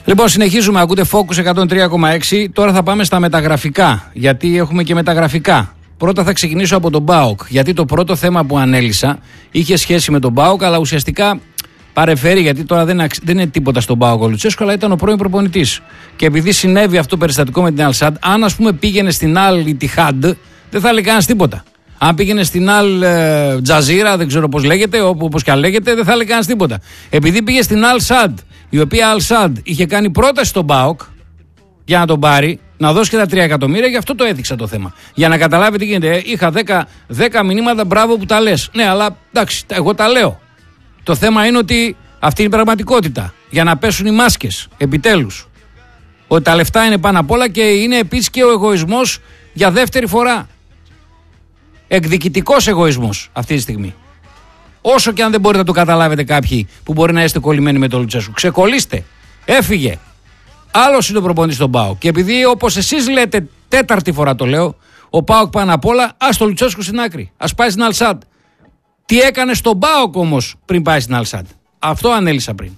Λοιπόν, συνεχίζουμε. Ακούτε Focus 103,6. Τώρα θα πάμε στα μεταγραφικά. Γιατί έχουμε και μεταγραφικά. Πρώτα θα ξεκινήσω από τον ΠΑΟΚ. Γιατί το πρώτο θέμα που ανέλησα είχε σχέση με τον ΠΑΟΚ, αλλά ουσιαστικά παρεφέρει. Γιατί τώρα δεν είναι τίποτα στον ΠΑΟΚ ο Λουτσέσκου, αλλά ήταν ο πρώην προπονητής. Και επειδή συνέβη αυτό το περιστατικό με την Al-Sadd, αν ας πούμε πήγαινε στην Al-Ittihad, δεν θα έλεγε κανένας τίποτα. Αν πήγαινε στην Al-Jazeera, δεν ξέρω πώς λέγεται, όπως και αν λέγεται, δεν θα έλεγε κανένας τίποτα. Επειδή πήγε στην Al-Sadd, η οποία Al-Sadd είχε κάνει πρόταση στον ΠΑΟΚ για να τον πάρει, να δώσει και τα 3 εκατομμύρια, γι' αυτό το έδειξα το θέμα. Για να καταλάβετε τι γίνεται. Είχα 10 μηνύματα, μπράβο που τα λες. Ναι, αλλά εντάξει, εγώ τα λέω. Το θέμα είναι ότι αυτή είναι η πραγματικότητα. Για να πέσουν οι μάσκες, επιτέλους. Ότι τα λεφτά είναι πάνω απ' όλα και είναι επίσης και ο εγωισμός για δεύτερη φορά. Εκδικητικός εγωισμός αυτή τη στιγμή. Όσο και αν δεν μπορείτε να το καταλάβετε κάποιοι που μπορεί να είστε κολλημένοι με τον Λουτσέσκου, ξεκολλήστε. Έφυγε. Άλλος είναι ο προπονητής στον ΠΑΟΚ. Και επειδή όπως εσείς λέτε, τέταρτη φορά το λέω, ο ΠΑΟΚ πάνω απ' όλα, ας το Λουτσέσκου στην άκρη. Ας πάει στην Al-Sadd. Τι έκανε στον ΠΑΟΚ όμως πριν πάει στην Al-Sadd. Αυτό ανέλησα πριν.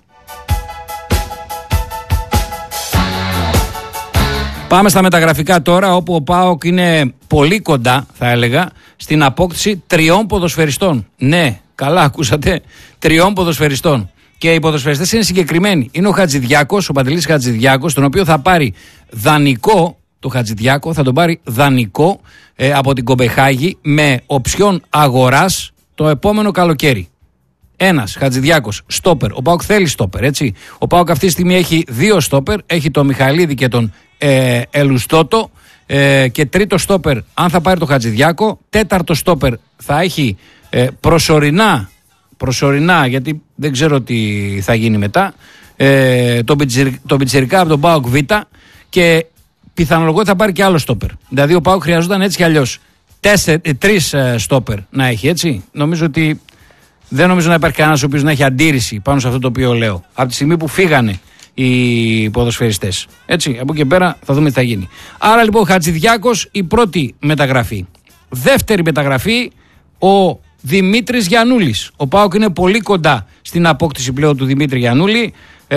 Πάμε στα μεταγραφικά τώρα, όπου ο ΠΑΟΚ είναι πολύ κοντά, θα έλεγα, στην απόκτηση 3 ποδοσφαιριστών. Ναι, καλά ακούσατε, 3 ποδοσφαιριστών. Και οι ποδοσφαιριστές είναι συγκεκριμένοι. Είναι ο Χατζηδιάκος, ο Παντελής Χατζηδιάκος, τον οποίο θα πάρει δανεικό, το Χατζηδιάκο, θα τον πάρει δανεικό από την Κομπεχάγη με οψιόν αγοράς το επόμενο καλοκαίρι. Ένας Χατζηδιάκος, στόπερ. Ο ΠΑΟΚ θέλει στόπερ, έτσι. Ο ΠΑΟΚ αυτή τη στιγμή έχει 2 στόπερ, έχει τον Μιχαηλίδη και τον Ελουστότο. Και τρίτο στόπερ, αν θα πάρει το Χατζηδιάκο. Τέταρτο στόπερ θα έχει προσωρινά, γιατί δεν ξέρω τι θα γίνει μετά, τον πιτσιρικά από τον ΠΑΟΚ Β, και πιθανολογώ ότι θα πάρει και άλλο στόπερ. Δηλαδή ο ΠΑΟΚ χρειαζόταν έτσι κι αλλιώς 3 στόπερ να έχει, έτσι. Δεν νομίζω να υπάρχει κανένας ο οποίος να έχει αντίρρηση πάνω σε αυτό το οποίο λέω. Από τη στιγμή που φύγανε οι ποδοσφαιριστές. Έτσι, από εκεί και πέρα θα δούμε τι θα γίνει. Άρα λοιπόν ο Χατζηδιάκος η πρώτη μεταγραφή. Δεύτερη μεταγραφή, ο Δημήτρης Γιαννούλης. Ο ΠΑΟΚ είναι πολύ κοντά στην απόκτηση πλέον του Δημήτρη Γιαννούλη.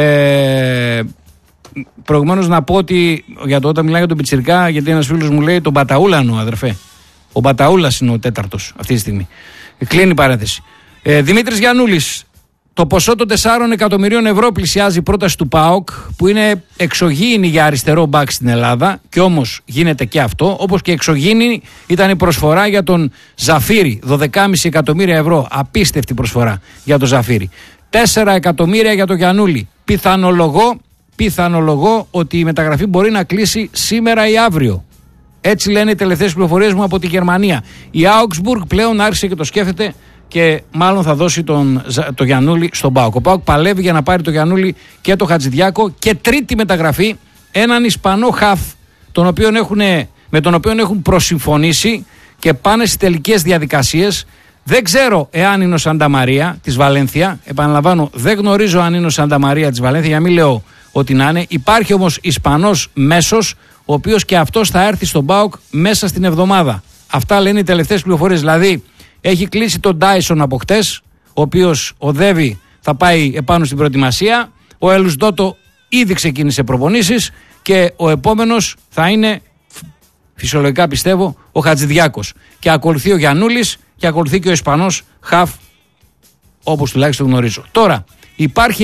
Προηγουμένως να πω ότι όταν μιλάει για τον πιτσιρικά, γιατί ένας φίλος μου λέει τον Μπαταούλανο, αδερφέ. Ο Μπαταούλας είναι ο τέταρτος αυτή τη στιγμή. Κλείνει η παρένθεση. Δημήτρης Γιαννούλης. Το ποσό των 4 εκατομμυρίων ευρώ πλησιάζει η πρόταση του ΠΑΟΚ, που είναι εξωγήινη για αριστερό μπακ στην Ελλάδα, και όμως γίνεται και αυτό, όπως και εξωγήινη ήταν η προσφορά για τον Ζαφύρι, 12,5 εκατομμύρια ευρώ, απίστευτη προσφορά για τον Ζαφύρι. 4 εκατομμύρια για τον Γιαννούλη. Πιθανολογώ ότι η μεταγραφή μπορεί να κλείσει σήμερα ή αύριο. Έτσι λένε οι τελευταίες πληροφορίες μου από τη Γερμανία. Η Augsburg πλέον άρχισε και το σκέφτεται και μάλλον θα δώσει το Γιαννούλη στον ΠΑΟΚ. Ο ΠΑΟΚ παλεύει για να πάρει το Γιαννούλη και το Χατζηδιάκο, και τρίτη μεταγραφή, έναν Ισπανό χαφ με τον οποίο έχουν προσυμφωνήσει και πάνε στις τελικές διαδικασίες. Δεν ξέρω εάν είναι ο Σανταμαρία της Βαλένθια. Επαναλαμβάνω, δεν γνωρίζω αν είναι ο Σανταμαρία της Βαλένθια, για να μην λέω ότι να είναι. Υπάρχει όμως Ισπανός μέσος, ο οποίος και αυτός θα έρθει στον ΠΑΟΚ μέσα στην εβδομάδα. Αυτά λένε οι τελευταίες πληροφορίες. Δηλαδή, έχει κλείσει τον Ντάισον από χτες, ο οποίος οδεύει, θα πάει επάνω στην προετοιμασία. Ο Ελουσδότο ήδη ξεκίνησε προπονήσεις και ο επόμενος θα είναι, φυσιολογικά πιστεύω, ο Χατζηδιάκος. Και ακολουθεί ο Γιαννούλης και ακολουθεί και ο Ισπανός χαφ, όπως τουλάχιστον γνωρίζω. Τώρα, υπάρχει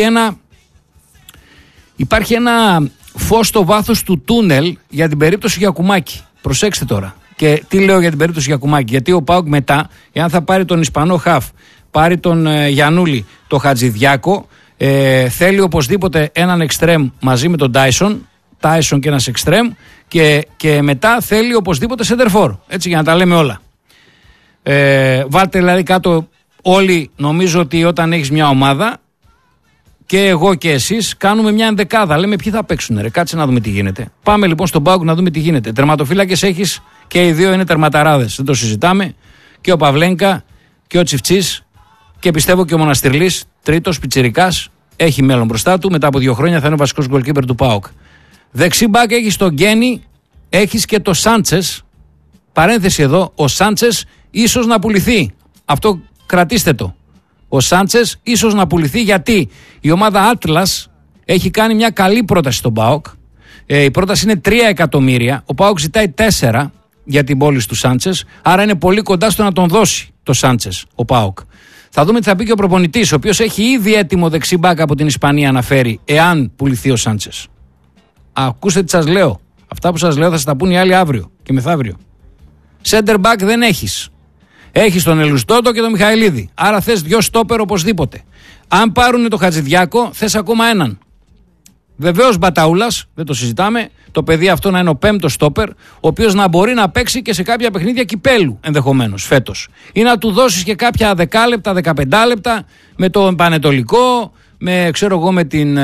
ένα φως στο βάθος του τούνελ για την περίπτωση Γιακουμάκη. Προσέξτε τώρα. Και τι λέω για την περίπτωση Γιακουμάκη? Γιατί ο ΠΑΟΚ μετά, εάν θα πάρει τον Ισπανό χαφ, πάρει τον Γιαννούλη, το Χατζηδιάκο, θέλει οπωσδήποτε έναν εξτρέμ μαζί με τον Τάισον και ένας εξτρέμ, και μετά θέλει οπωσδήποτε σεντερφόρ. Έτσι, για να τα λέμε όλα. Βάλτε δηλαδή κάτω όλοι, νομίζω ότι όταν έχεις μια ομάδα, και εγώ και εσείς κάνουμε μια ενδεκάδα. Λέμε ποιοι θα παίξουν, ρε, κάτσε να δούμε τι γίνεται. Πάμε λοιπόν στον ΠΑΟΚ να δούμε τι γίνεται. Τερματοφύλακες έχεις, και οι δύο είναι τερματαράδες. Δεν το συζητάμε. Και ο Παυλένκα και ο Τσιφτσής, και πιστεύω και ο Μοναστηρλής, τρίτος πιτσιρικάς, έχει μέλλον μπροστά του. Μετά από 2 χρόνια θα είναι ο βασικός γκολκίπερ του ΠΑΟΚ. Δεξί μπακ έχεις τον Γκένι, έχεις και το Σάντσες. Παρένθεση εδώ, ο Σάντσες ίσως να πουληθεί. Αυτό κρατήστε το. Ο Σάντσες ίσως να πουληθεί, γιατί η ομάδα Atlas έχει κάνει μια καλή πρόταση στον ΠΑΟΚ. Η πρόταση είναι 3 εκατομμύρια. Ο ΠΑΟΚ ζητάει 4 για την πώληση του Σάντσες. Άρα είναι πολύ κοντά στο να τον δώσει το Σάντσες ο ΠΑΟΚ. Θα δούμε τι θα πει και ο προπονητής, ο οποίος έχει ήδη έτοιμο δεξί μπακ από την Ισπανία να φέρει, εάν πουληθεί ο Σάντσες. Ακούστε τι σας λέω. Αυτά που σας λέω θα σας τα πούν οι άλλοι αύριο και μεθαύριο. Center back δεν έχεις. Έχεις τον Ελουστότο και τον Μιχαηλίδη. Άρα θες 2 στόπερ οπωσδήποτε. Αν πάρουν το Χατζηδιάκο, θες ακόμα έναν. Βεβαίως Μπαταούλας, δεν το συζητάμε. Το παιδί αυτό να είναι ο 5ος στόπερ, ο οποίος να μπορεί να παίξει και σε κάποια παιχνίδια κυπέλου ενδεχομένως φέτος. Ή να του δώσεις και κάποια 10 λεπτά, 15 λεπτά με το Πανετολικό, με την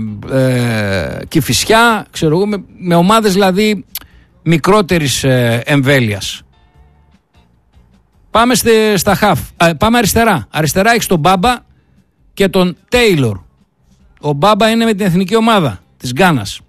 Κηφισιά, με ομάδες δηλαδή μικρότερης εμβέλειας. Πάμε στα χαφ. Πάμε αριστερά. Αριστερά έχεις τον Μπάμπα και τον Τέιλορ. Ο Μπάμπα είναι με την εθνική ομάδα της Γκάνας.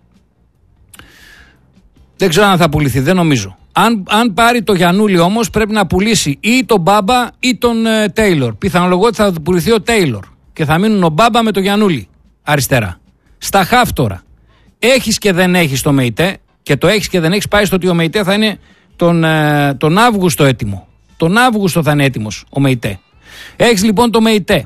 Δεν ξέρω αν θα πουληθεί, δεν νομίζω. Αν πάρει το Γιαννούλη όμως, πρέπει να πουλήσει ή τον Μπάμπα ή τον Τέιλορ. Πιθανολογώ ότι θα πουληθεί ο Τέιλορ και θα μείνουν ο Μπάμπα με το Γιαννούλη αριστερά. Στα χαφ τώρα. Έχεις και δεν έχεις το ΜΕΙΤΕ, και το έχεις και δεν έχεις πάει στο ότι ο ΜΕΙΤΕ θα είναι τον Αύγουστο έτοιμο. Τον Αύγουστο θα είναι έτοιμος ο ΜΕΙΤΕ. Έχεις λοιπόν το ΜΕΙΤΕ.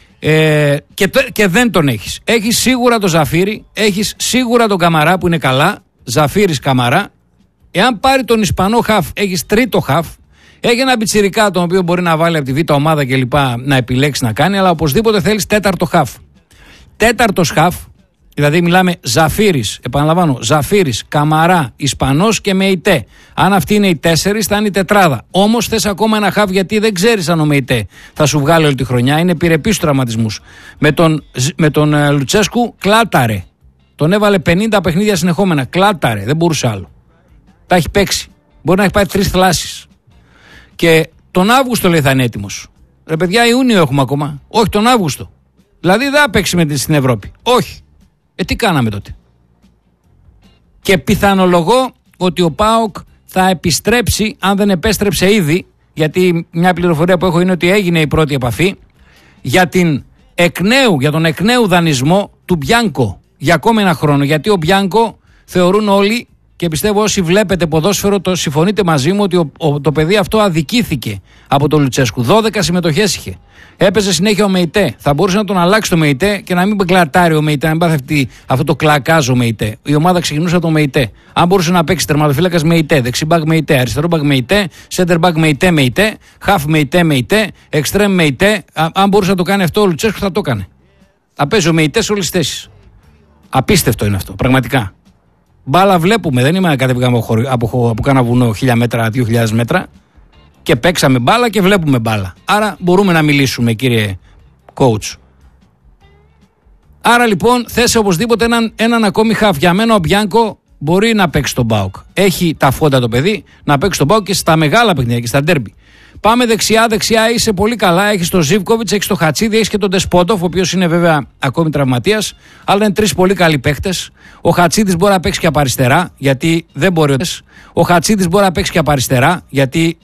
Και δεν τον έχεις. Έχεις σίγουρα το Ζαφύρι, έχεις σίγουρα τον Καμαρά που είναι καλά. Ζαφύρις Καμαρά. Εάν πάρει τον Ισπανό χαφ, έχεις 3ο χαφ. Έχει ένα πιτσιρικά τον οποίο μπορεί να βάλει από τη β' ομάδα και λοιπά να επιλέξει να κάνει, αλλά οπωσδήποτε θέλεις 4ο χαφ. 4ος χαφ, δηλαδή μιλάμε Ζαφύρις, επαναλαμβάνω, Ζαφύρις, Καμαρά, Ισπανός και ΜΕΙΤΕ. Αν αυτή είναι οι 4, θα είναι η τετράδα. Όμως θες ακόμα ένα χαφ, γιατί δεν ξέρεις αν ο ΜΕΙΤΕ θα σου βγάλει όλη τη χρονιά. Είναι επιρρεπής στους τραυματισμούς. Με τον Λουτσέσκου κλάταρε. Τον έβαλε 50 παιχνίδια συνεχόμενα. Κλάταρε, δεν μπορούσε άλλο. Τα έχει παίξει. Μπορεί να έχει πάει 3 θλάσεις. Και τον Αύγουστο λέει θα είναι έτοιμος. Ρε παιδιά, Ιούνιο έχουμε ακόμα. Όχι, τον Αύγουστο. Δηλαδή δεν θα παίξει στην Ευρώπη. Όχι. Τι κάναμε τότε. Και πιθανολογώ ότι ο ΠΑΟΚ θα επιστρέψει, αν δεν επέστρεψε ήδη, γιατί μια πληροφορία που έχω είναι ότι έγινε η πρώτη επαφή, για τον εκ νέου δανεισμό του Μπιάνκο για ακόμη ένα χρόνο. Γιατί ο Μπιάνκο, θεωρούν όλοι, και πιστεύω όσοι βλέπετε ποδόσφαιρο το συμφωνείτε μαζί μου, ότι το παιδί αυτό αδικήθηκε από τον Λουτσέσκου. 12 συμμετοχές είχε. Έπαιζε συνέχεια ο ΜΕΙΤΕ. Θα μπορούσε να τον αλλάξει το ΜΕΙΤΕ και να μην κλατάρει ο ΜΕΙΤΕ, να μην πάθει αυτό το κλακάζ ο ΜΕΙΤΕ. Η ομάδα ξεκινούσε από το ΜΕΙΤΕ. Αν μπορούσε να παίξει τερματοφύλακας ΜΕΙΤΕ, δεξιμπακ ΜΕΙΤΕ, αριστερόμπακ ΜΕΙΤΕ, σέντερμπακ ΜΕΙΤΕ, χαφ ΜΕΙΤΕ, εξτρέμ ΜΕΙΤΕ. Αν μπορούσε να το κάνει αυτό ο Λουτσέσκου, θα το έκανε. Θα παίζει ο ΜΕΙΤΕ σε όλες τις θέσεις. Απίστευτο είναι αυτό, πραγματικά. Μπάλα βλέπουμε, δεν είμαι να κατεβήκαμε από κάνα βουνό 1000 μέτρα, 2000 μέτρα και παίξαμε μπάλα και βλέπουμε μπάλα. Άρα μπορούμε να μιλήσουμε, κύριε coach. Άρα λοιπόν θες οπωσδήποτε έναν ακόμη χαφ. Για μένα ο Μπιάνκο μπορεί να παίξει τον ΠΑΟΚ. Έχει τα φόντα το παιδί να παίξει τον ΠΑΟΚ και στα μεγάλα παιχνίδια και στα ντέρμπι. Πάμε δεξιά, είσαι πολύ καλά. Έχεις τον Ζίβκοβιτς, έχεις τον Χατσίδη, έχεις και τον Ντεσπότοφ, ο οποίος είναι βέβαια ακόμη τραυματίας. Αλλά είναι 3 πολύ καλοί παίχτες. Ο Χατσίδης μπορεί να παίξει και από αριστερά, γιατί δεν μπορεί. Ο Χατσίδης μπορεί να παίξει και από αριστερά, γιατί